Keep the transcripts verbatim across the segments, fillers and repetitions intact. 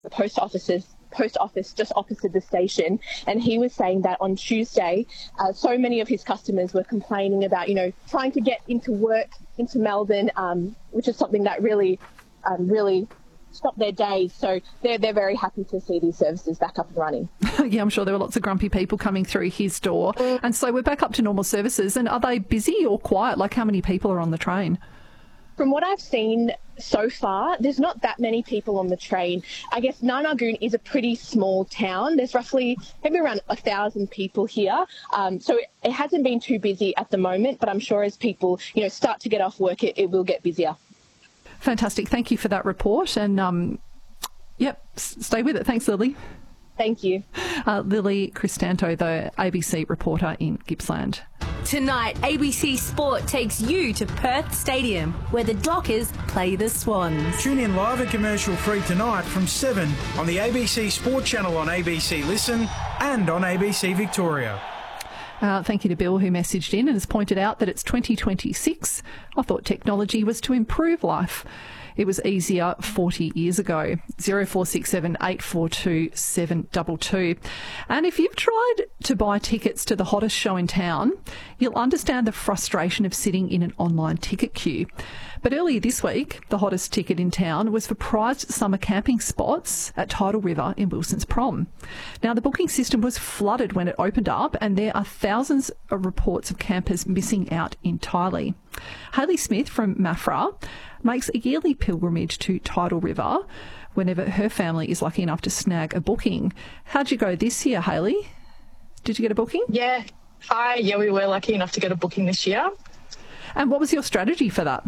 the post offices post office just opposite the station, and he was saying that on Tuesday uh, so many of his customers were complaining about, you know, trying to get into work into Melbourne, um, which is something that really um, really stopped their days. So they're, they're very happy to see these services back up and running. Yeah, I'm sure there were lots of grumpy people coming through his door. And so we're back up to normal services. And are they busy or quiet? Like, how many people are on the train? From what I've seen so far, there's not that many people on the train. I guess Nanagoon is a pretty small town. There's roughly maybe around a thousand people here. Um, so it, it hasn't been too busy at the moment, but I'm sure as people, you know, start to get off work, it, it will get busier. Fantastic. Thank you for that report. And, um, yep, s- stay with it. Thanks, Lily. Thank you. Uh, Lily Cristanto, the A B C reporter in Gippsland. Tonight, A B C Sport takes you to Perth Stadium, where the Dockers play the Swans. Tune in live and commercial free tonight from seven on the A B C Sport channel on A B C Listen and on A B C Victoria. Uh, thank you to Bill, who messaged in and has pointed out that it's twenty twenty-six. I thought technology was to improve life. It was easier forty years ago. zero four six seven eight four two seven two two. And if you've tried to buy tickets to the hottest show in town, you'll understand the frustration of sitting in an online ticket queue. But earlier this week, the hottest ticket in town was for prized summer camping spots at Tidal River in Wilson's Prom. Now, the booking system was flooded when it opened up, and there are thousands of reports of campers missing out entirely. Hayley Smith from Maffra makes a yearly pilgrimage to Tidal River whenever her family is lucky enough to snag a booking. How'd you go this year, Hayley? Did you get a booking? Yeah. Hi. Yeah, we were lucky enough to get a booking this year. And what was your strategy for that?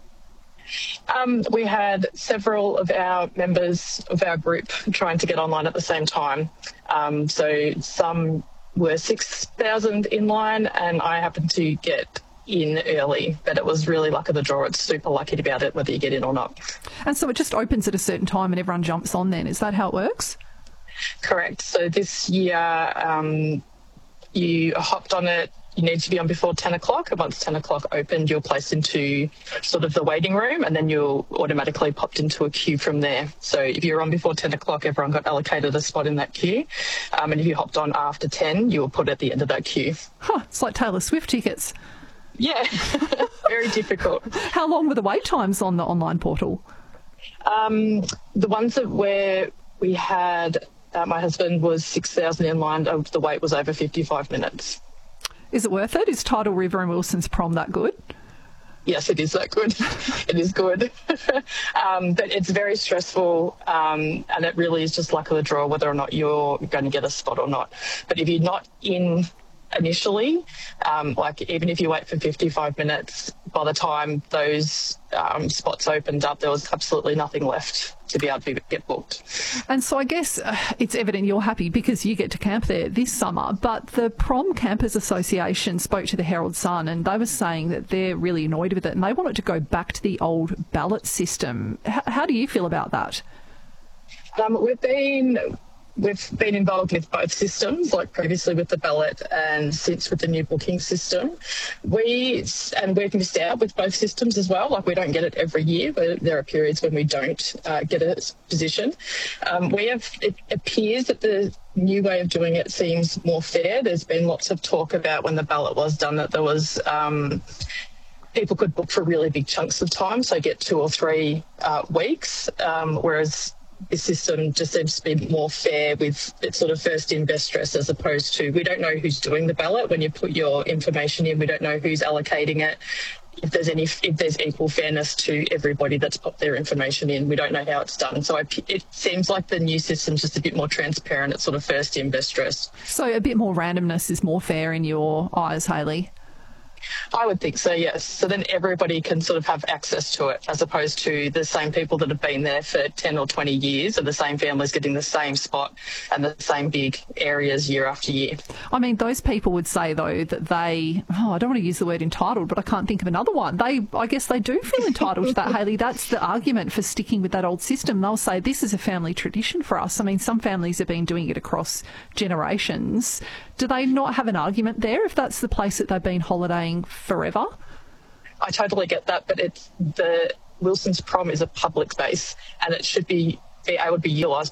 Um, we had several of our members of our group trying to get online at the same time. Um, so some were six thousand in line, and I happened to get in early, but it was really luck of the draw. It's super lucky to be able to, whether you get in or not. And so it just opens at a certain time and everyone jumps on then. Is that how it works? Correct. So this year um, you hopped on it. You need to be on before ten o'clock, and once ten o'clock opened, you're placed into sort of the waiting room, and then you're automatically popped into a queue from there. So if you're on before ten o'clock, everyone got allocated a spot in that queue. Um, and if you hopped on after ten, you were put at the end of that queue. Huh, it's like Taylor Swift tickets. Yeah, very difficult. How long were the wait times on the online portal? Um, the ones that where we had, uh, my husband was six thousand in line, uh, the wait was over fifty-five minutes. Is it worth it? Is Tidal River and Wilson's Prom that good? Yes, it is that good. It is good. um, but it's very stressful, um, and it really is just luck of the draw whether or not you're going to get a spot or not. But if you're not in initially, um, like even if you wait for fifty-five minutes, by the time those um, spots opened up, there was absolutely nothing left to be able to get booked. And so I guess uh, it's evident you're happy because you get to camp there this summer, but the Prom Campers Association spoke to the Herald Sun and they were saying that they're really annoyed with it and they want it to go back to the old ballot system. H- how do you feel about that? Um, we've been... We've been involved with both systems, like previously with the ballot and since with the new booking system. We, and we've missed out with both systems as well. Like we don't get it every year, but there are periods when we don't uh, get a position. Um, we have, it appears that the new way of doing it seems more fair. There's been lots of talk about when the ballot was done that there was... Um, people could book for really big chunks of time, so get two or three uh, weeks, um, whereas this system just seems to be more fair with its sort of first in, best dress, as opposed to we don't know who's doing the ballot. When you put your information in, we don't know who's allocating it. If there's any, if there's equal fairness to everybody that's put their information in, we don't know how it's done. So I, it seems like the new system's just a bit more transparent. It's sort of first in, best dress. So a bit more randomness is more fair in your eyes, Hayley? I would think so, yes. So then everybody can sort of have access to it, as opposed to the same people that have been there for ten or twenty years and the same families getting the same spot and the same big areas year after year. I mean, those people would say, though, that they, oh, I don't want to use the word entitled, but I can't think of another one. They, I guess they do feel entitled to that, Hayley. That's the argument for sticking with that old system. They'll say this is a family tradition for us. I mean, some families have been doing it across generations. Do they not have an argument there if that's the place that they've been holidaying forever? I totally get that, but it's the Wilson's Prom is a public space and it should be be able to be utilised